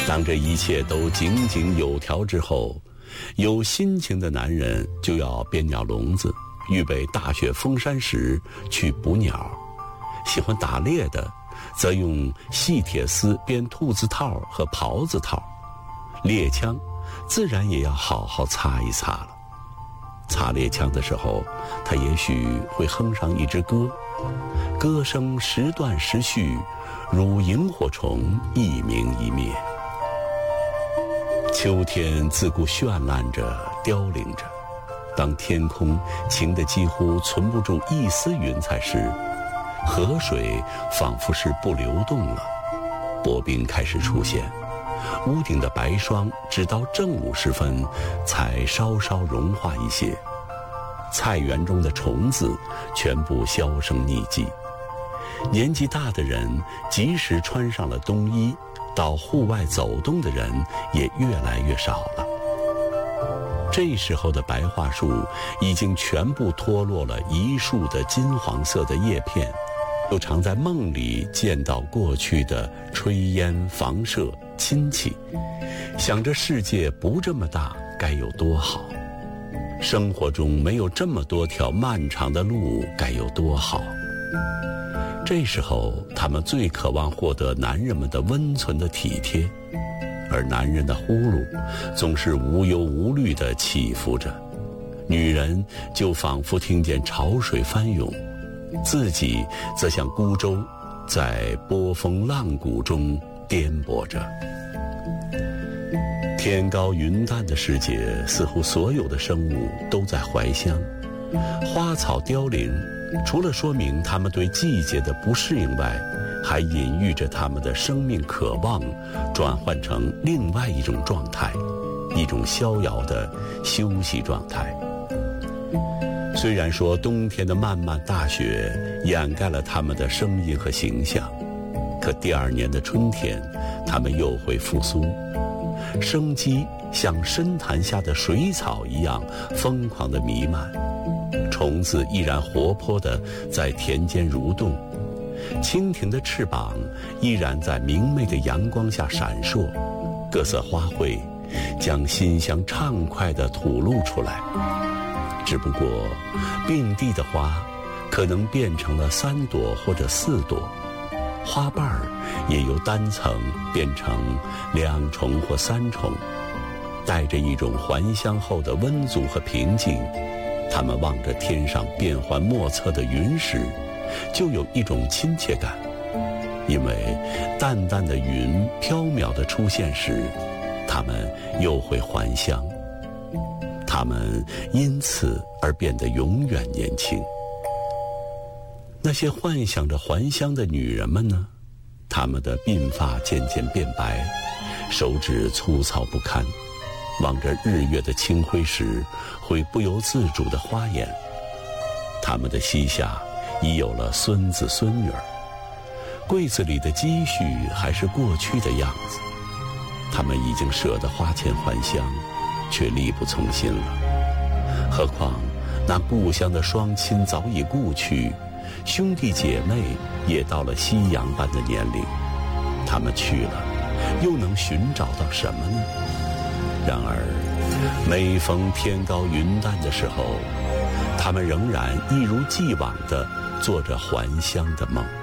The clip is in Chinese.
当这一切都井井有条之后，有心情的男人就要编鸟笼子，预备大雪封山时去捕鸟；喜欢打猎的则用细铁丝编兔子套和狍子套，猎枪自然也要好好擦一擦了。擦猎枪的时候，他也许会哼上一支歌，歌声时断时续，如萤火虫一明一灭。秋天自顾绚烂着，凋零着。当天空晴得几乎存不住一丝云彩时，河水仿佛是不流动了，薄冰开始出现，屋顶的白霜直到正午时分才稍稍融化一些，菜园中的虫子全部销声匿迹。年纪大的人即使穿上了冬衣，到户外走动的人也越来越少了。这时候的白桦树已经全部脱落了一树的金黄色的叶片，又常在梦里见到过去的炊烟房舍亲戚，想着世界不这么大该有多好，生活中没有这么多条漫长的路该有多好。这时候他们最渴望获得男人们的温存的体贴，而男人的呼噜总是无忧无虑地起伏着，女人就仿佛听见潮水翻涌，自己则像孤舟在波峰浪谷中颠簸着。天高云淡的世界，似乎所有的生物都在怀乡，花草凋零，除了说明他们对季节的不适应外，还隐喻着他们的生命渴望转换成另外一种状态，一种逍遥的休息状态。虽然说冬天的漫漫大雪掩盖了他们的声音和形象，可第二年的春天，他们又会复苏，生机像深潭下的水草一样疯狂地弥漫，虫子依然活泼地在田间蠕动，蜻蜓的翅膀依然在明媚的阳光下闪烁，各色花卉将馨香畅快地吐露出来。只不过并蒂的花可能变成了3朵或者4朵，花瓣儿也由单层变成2重或3重，带着一种还乡后的温足和平静。他们望着天上变幻莫测的云时，就有一种亲切感，因为淡淡的云飘渺地出现时，他们又会还乡，他们因此而变得永远年轻。那些幻想着还乡的女人们呢？她们的鬓发渐渐变白，手指粗糙不堪，望着日月的清辉时，会不由自主地花眼。他们的膝下已有了孙子孙女儿，柜子里的积蓄还是过去的样子。他们已经舍得花钱还乡，却力不从心了。何况那故乡的双亲早已故去，兄弟姐妹也到了夕阳般的年龄，他们去了，又能寻找到什么呢？然而每逢天高云淡的时候，他们仍然一如既往地做着还乡的梦。